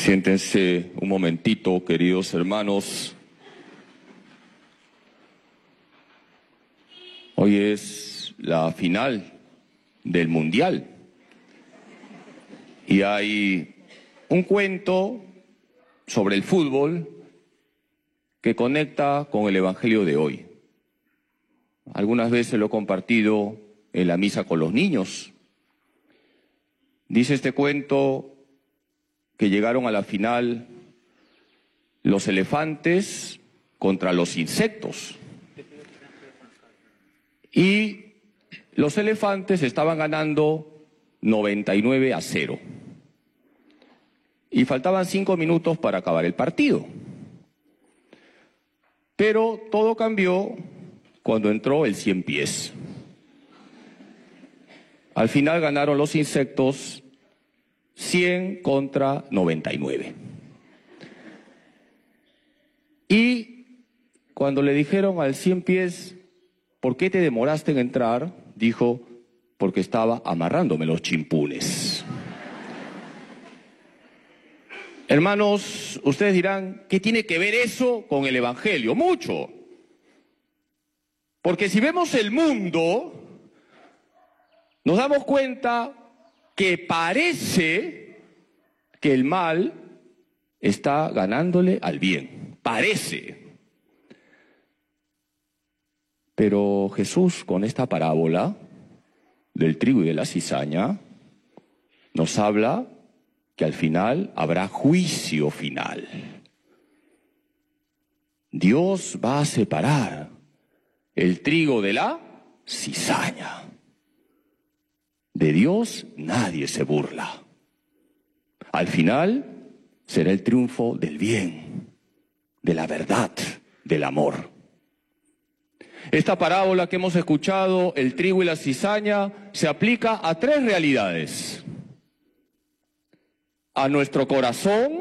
Siéntense un momentito, queridos hermanos. Hoy es la final del Mundial y hay un cuento sobre el fútbol que conecta con el Evangelio de hoy. Algunas veces lo he compartido en la misa con los niños. Dice este cuento que llegaron a la final los elefantes contra los insectos. Y los elefantes estaban ganando 99-0. Y faltaban 5 minutos para acabar el partido. Pero todo cambió cuando entró el 100 pies. Al final ganaron los insectos 100 contra 99. Y cuando le dijeron al 100 pies, ¿por qué te demoraste en entrar?, dijo, porque estaba amarrándome los chimpunes. Hermanos, ustedes dirán, ¿qué tiene que ver eso con el Evangelio? Mucho. Porque si vemos el mundo, nos damos cuenta que parece que el mal está ganándole al bien. Parece. Pero Jesús, con esta parábola del trigo y de la cizaña, nos habla que al final habrá juicio final. Dios va a separar el trigo de la cizaña. De Dios nadie se burla. Al final será el triunfo del bien, de la verdad, del amor. Esta parábola que hemos escuchado, el trigo y la cizaña, se aplica a 3 realidades. A nuestro corazón,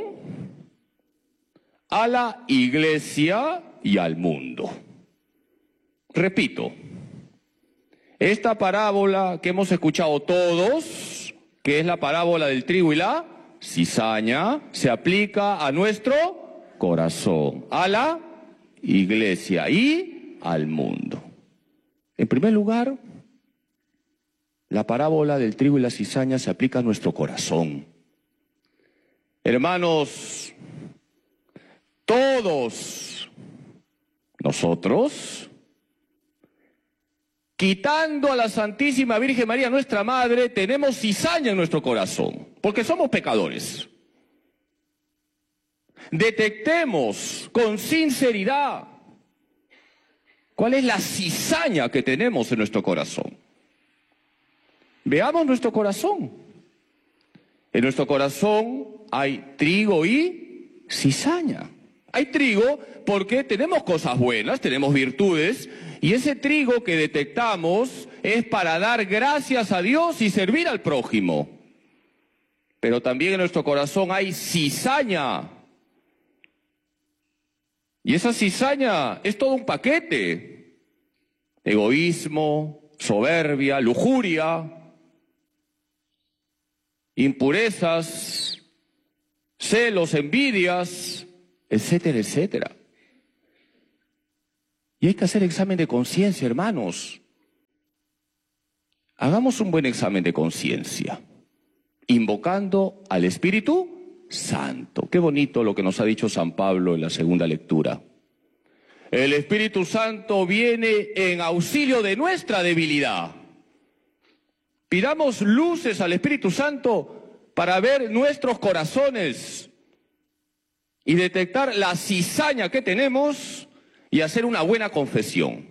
a la iglesia y al mundo. Repito, esta parábola que hemos escuchado todos, que es la parábola del trigo y la cizaña, se aplica a nuestro corazón, a la iglesia y al mundo. En primer lugar, la parábola del trigo y la cizaña se aplica a nuestro corazón. Hermanos, todos nosotros, quitando a la Santísima Virgen María, nuestra Madre, tenemos cizaña en nuestro corazón, porque somos pecadores. Detectemos con sinceridad cuál es la cizaña que tenemos en nuestro corazón. Veamos nuestro corazón. En nuestro corazón hay trigo y cizaña. Hay trigo porque tenemos cosas buenas, tenemos virtudes, y ese trigo que detectamos es para dar gracias a Dios y servir al prójimo. Pero también en nuestro corazón hay cizaña. Y esa cizaña es todo un paquete. Egoísmo, soberbia, lujuria, impurezas, celos, envidias, etcétera, etcétera. Y hay que hacer examen de conciencia, hermanos. Hagamos un buen examen de conciencia, invocando al Espíritu Santo. Qué bonito lo que nos ha dicho San Pablo en la segunda lectura. El Espíritu Santo viene en auxilio de nuestra debilidad. Pidamos luces al Espíritu Santo para ver nuestros corazones y detectar la cizaña que tenemos y hacer una buena confesión.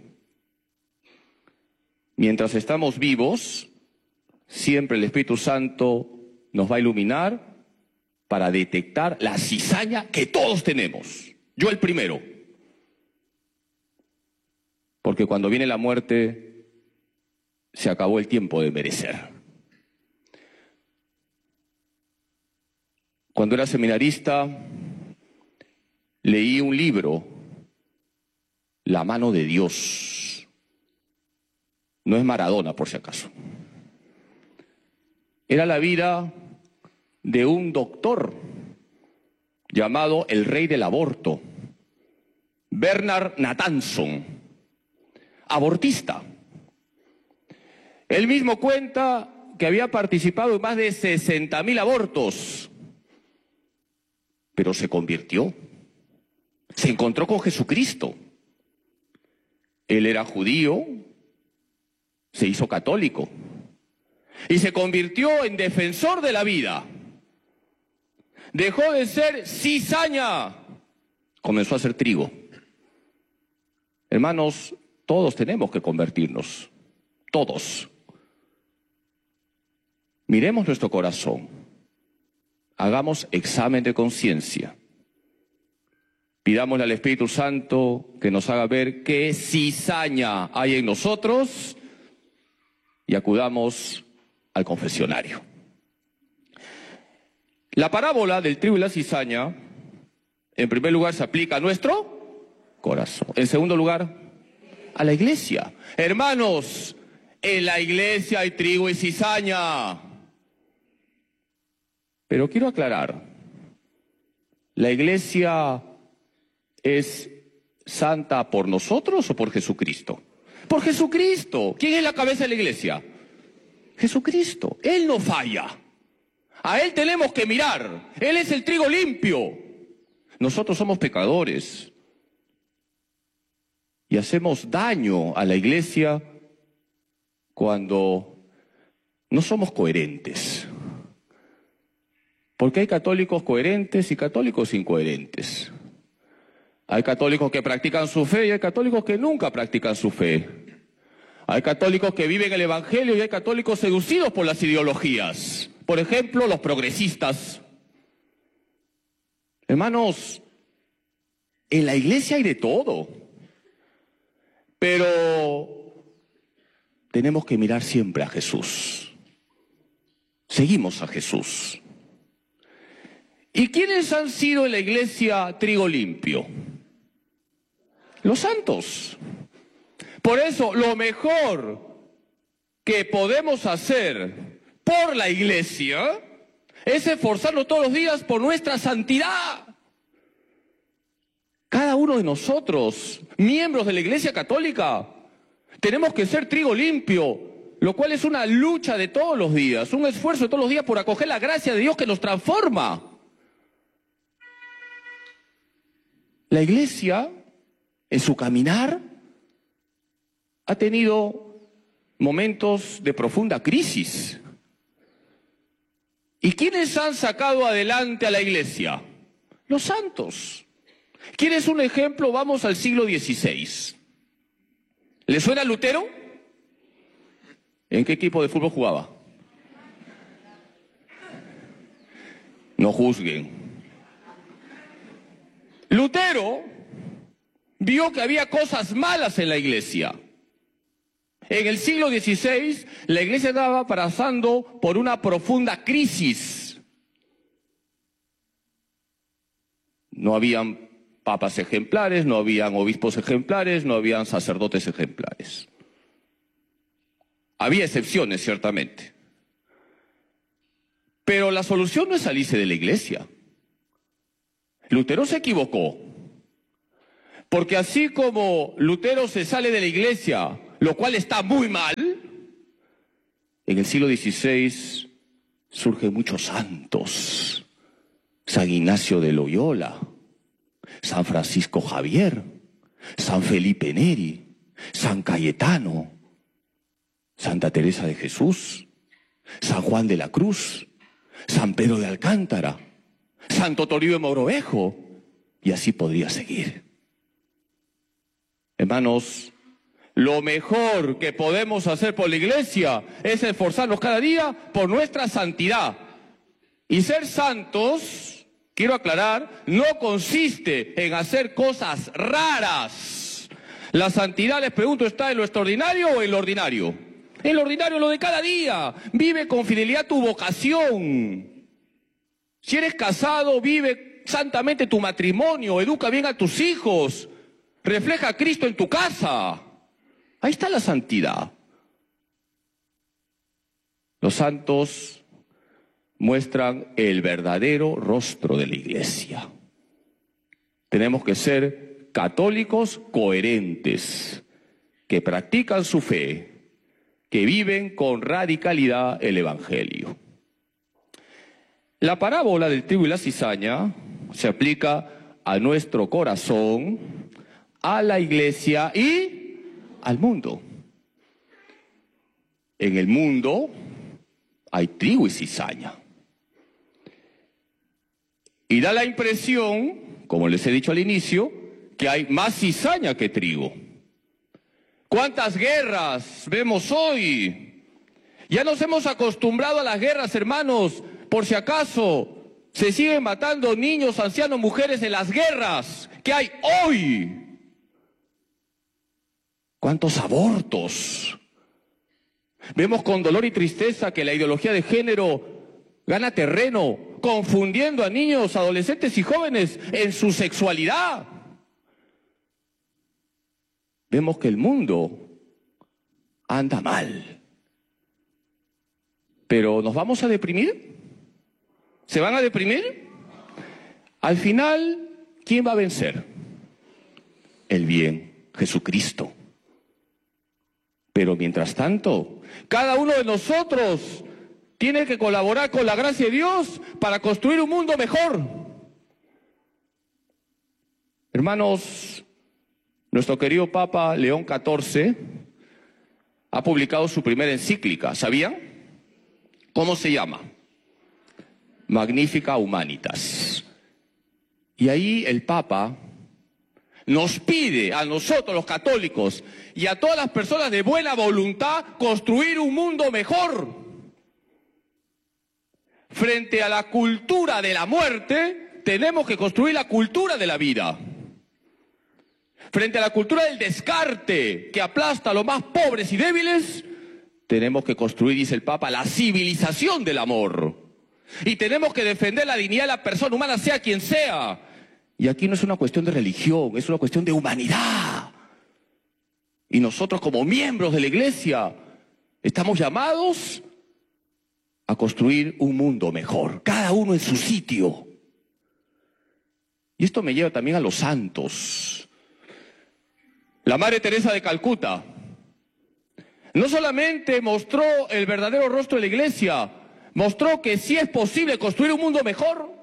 Mientras estamos vivos, siempre el Espíritu Santo nos va a iluminar para detectar la cizaña que todos tenemos. Yo el primero. Porque cuando viene la muerte, se acabó el tiempo de merecer. Cuando era seminarista, leí un libro, La mano de Dios. No es Maradona, por si acaso. Era la vida de un doctor llamado el rey del aborto, Bernard Nathanson, abortista. Él mismo cuenta que había participado en más de 60.000 abortos, pero se convirtió, se encontró con Jesucristo. Él era judío, se hizo católico y se convirtió en defensor de la vida. Dejó de ser cizaña, comenzó a ser trigo. Hermanos, todos tenemos que convertirnos, todos. Miremos nuestro corazón, hagamos examen de conciencia, pidámosle al Espíritu Santo que nos haga ver qué cizaña hay en nosotros y acudamos al confesionario. La parábola del trigo y la cizaña, en primer lugar, se aplica a nuestro corazón. En segundo lugar, a la iglesia. Hermanos, en la iglesia hay trigo y cizaña. Pero quiero aclarar, ¿la iglesia es santa por nosotros o por Jesucristo? Por Jesucristo. ¿Quién es la cabeza de la iglesia? Jesucristo. Él no falla. A Él tenemos que mirar. Él es el trigo limpio. Nosotros somos pecadores. Y hacemos daño a la iglesia cuando no somos coherentes. Porque hay católicos coherentes y católicos incoherentes. Hay católicos que practican su fe y hay católicos que nunca practican su fe. Hay católicos que viven el Evangelio y hay católicos seducidos por las ideologías. Por ejemplo, los progresistas. Hermanos, en la iglesia hay de todo. Pero tenemos que mirar siempre a Jesús. Seguimos a Jesús. ¿Y quiénes han sido en la iglesia trigo limpio? Los santos. Por eso, lo mejor que podemos hacer por la iglesia es esforzarnos todos los días por nuestra santidad. Cada uno de nosotros, miembros de la Iglesia Católica, tenemos que ser trigo limpio, lo cual es una lucha de todos los días, un esfuerzo de todos los días por acoger la gracia de Dios que nos transforma. La iglesia, en su caminar, ha tenido momentos de profunda crisis. ¿Y quiénes han sacado adelante a la iglesia? Los santos. ¿Quieres un ejemplo? Vamos al siglo XVI. ¿Le suena Lutero? ¿En qué equipo de fútbol jugaba? No juzguen. Lutero vio que había cosas malas en la iglesia. En el siglo XVI, la iglesia estaba pasando por una profunda crisis. No habían papas ejemplares, no habían obispos ejemplares, no habían sacerdotes ejemplares. Había excepciones, ciertamente. Pero la solución no es salirse de la iglesia. Lutero se equivocó. Porque así como Lutero se sale de la iglesia, lo cual está muy mal, en el siglo XVI surgen muchos santos. San Ignacio de Loyola, San Francisco Javier, San Felipe Neri, San Cayetano, Santa Teresa de Jesús, San Juan de la Cruz, San Pedro de Alcántara, Santo Toribio de Mogrovejo, y así podría seguir. Hermanos, lo mejor que podemos hacer por la iglesia es esforzarnos cada día por nuestra santidad. Y ser santos, quiero aclarar, no consiste en hacer cosas raras. La santidad, les pregunto, ¿está en lo extraordinario o en lo ordinario? En lo ordinario, lo de cada día. Vive con fidelidad tu vocación. Si eres casado, vive santamente tu matrimonio, educa bien a tus hijos, refleja a Cristo en tu casa. Ahí está la santidad. Los santos muestran el verdadero rostro de la iglesia. Tenemos que ser católicos coherentes, que practican su fe, que viven con radicalidad el Evangelio. La parábola del trigo y la cizaña se aplica a nuestro corazón, a la iglesia y al mundo. En el mundo hay trigo y cizaña. Y da la impresión, como les he dicho al inicio, que hay más cizaña que trigo. ¿Cuántas guerras vemos hoy? Ya nos hemos acostumbrado a las guerras, hermanos. Por si acaso se siguen matando niños, ancianos, mujeres en las guerras que hay hoy. ¿Cuántos abortos? Vemos con dolor y tristeza que la ideología de género gana terreno, confundiendo a niños, adolescentes y jóvenes en su sexualidad. Vemos que el mundo anda mal. Pero ¿nos vamos a deprimir? ¿Se van a deprimir? Al final, ¿quién va a vencer? El bien, Jesucristo. Pero mientras tanto, cada uno de nosotros tiene que colaborar con la gracia de Dios para construir un mundo mejor. Hermanos, nuestro querido Papa León XIV ha publicado su primera encíclica, ¿sabían? ¿Cómo se llama? Magnificat Humanitas. Y ahí el Papa nos pide a nosotros los católicos y a todas las personas de buena voluntad construir un mundo mejor. Frente a la cultura de la muerte, tenemos que construir la cultura de la vida. Frente a la cultura del descarte, que aplasta a los más pobres y débiles, tenemos que construir, dice el Papa, la civilización del amor. Y tenemos que defender la dignidad de la persona humana, sea quien sea. Y aquí no es una cuestión de religión, es una cuestión de humanidad. Y nosotros como miembros de la Iglesia estamos llamados a construir un mundo mejor, cada uno en su sitio. Y esto me lleva también a los santos. La Madre Teresa de Calcuta no solamente mostró el verdadero rostro de la Iglesia, mostró que sí es posible construir un mundo mejor.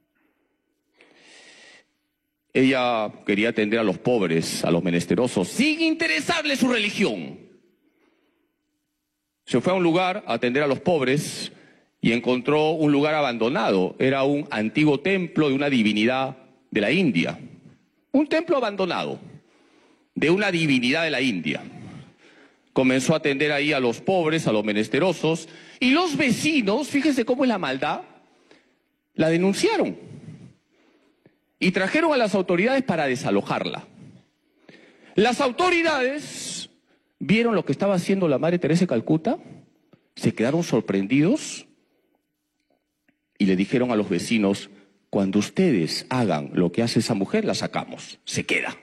Ella quería atender a los pobres, a los menesterosos, sin interesarle su religión. Se fue a un lugar a atender a los pobres y encontró un lugar abandonado. Era un antiguo templo de una divinidad de la India. Un templo abandonado de una divinidad de la India. Comenzó a atender ahí a los pobres, a los menesterosos, y los vecinos, fíjense cómo es la maldad, la denunciaron. Y trajeron a las autoridades para desalojarla. Las autoridades vieron lo que estaba haciendo la Madre Teresa de Calcuta, se quedaron sorprendidos y le dijeron a los vecinos: cuando ustedes hagan lo que hace esa mujer, la sacamos, se queda.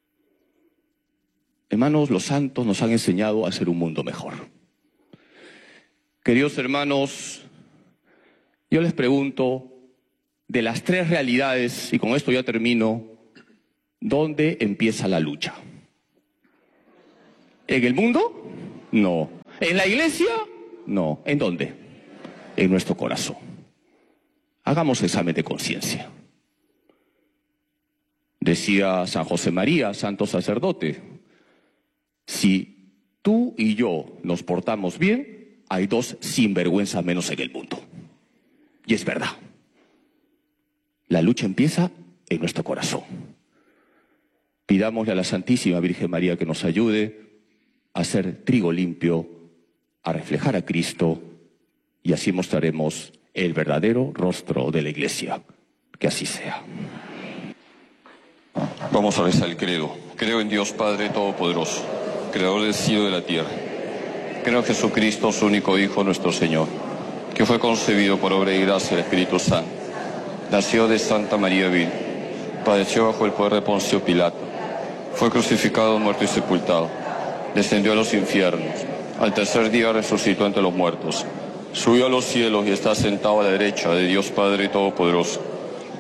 Hermanos, los santos nos han enseñado a hacer un mundo mejor. Queridos hermanos, yo les pregunto, de las tres realidades, y con esto ya termino, ¿dónde empieza la lucha? ¿En el mundo? No. ¿En la iglesia? No. ¿En dónde? En nuestro corazón. Hagamos examen de conciencia. Decía San José María, santo sacerdote, si tú y yo nos portamos bien, hay dos sinvergüenzas menos en el mundo. Y es verdad. La lucha empieza en nuestro corazón. Pidámosle a la Santísima Virgen María que nos ayude a ser trigo limpio, a reflejar a Cristo, y así mostraremos el verdadero rostro de la Iglesia. Que así sea. Vamos a rezar el credo. Creo en Dios Padre Todopoderoso, Creador del cielo y de la tierra. Creo en Jesucristo, su único Hijo, nuestro Señor, que fue concebido por obra y gracia del Espíritu Santo. Nació de Santa María Virgen, padeció bajo el poder de Poncio Pilato, fue crucificado, muerto y sepultado, descendió a los infiernos, al tercer día resucitó entre los muertos, subió a los cielos y está sentado a la derecha de Dios Padre Todopoderoso.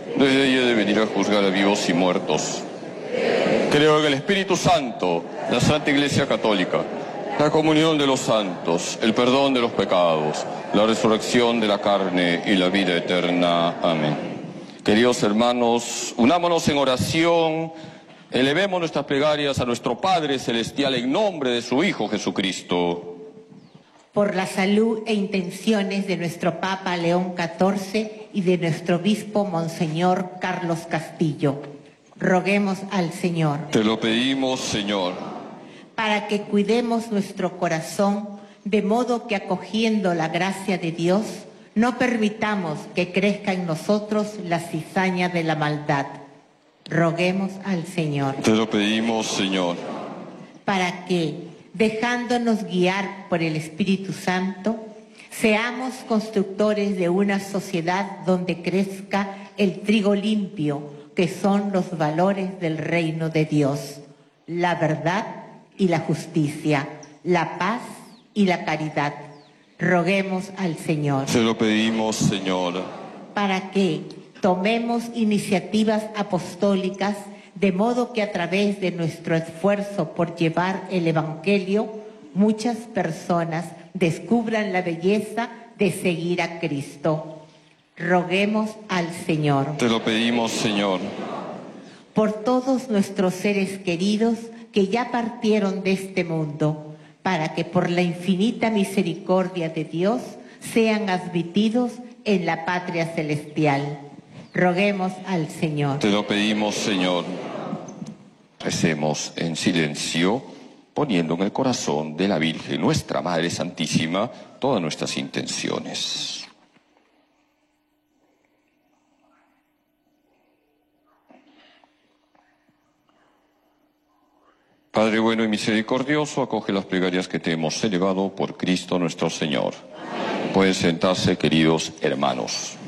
Desde ahí he de venir a juzgar a vivos y muertos. Creo en el Espíritu Santo, la Santa Iglesia Católica, la comunión de los santos, el perdón de los pecados, la resurrección de la carne y la vida eterna. Amén. Queridos hermanos, unámonos en oración, elevemos nuestras plegarias a nuestro Padre Celestial en nombre de su Hijo Jesucristo. Por la salud e intenciones de nuestro Papa León XIV y de nuestro obispo Monseñor Carlos Castillo, roguemos al Señor. Te lo pedimos, Señor. Para que cuidemos nuestro corazón, de modo que acogiendo la gracia de Dios, no permitamos que crezca en nosotros la cizaña de la maldad. Roguemos al Señor. Te lo pedimos, Señor. Para que, dejándonos guiar por el Espíritu Santo, seamos constructores de una sociedad donde crezca el trigo limpio, que son los valores del reino de Dios, la verdad y la justicia, la paz y la caridad. Roguemos al Señor. Te lo pedimos, Señor. Para que tomemos iniciativas apostólicas, de modo que a través de nuestro esfuerzo por llevar el Evangelio, muchas personas descubran la belleza de seguir a Cristo. Roguemos al Señor. Te lo pedimos, Señor. Por todos nuestros seres queridos que ya partieron de este mundo, para que por la infinita misericordia de Dios sean admitidos en la patria celestial. Roguemos al Señor. Te lo pedimos, Señor. Recemos en silencio, poniendo en el corazón de la Virgen, nuestra Madre Santísima, todas nuestras intenciones. Padre bueno y misericordioso, acoge las plegarias que te hemos elevado por Cristo nuestro Señor. Pueden sentarse, queridos hermanos.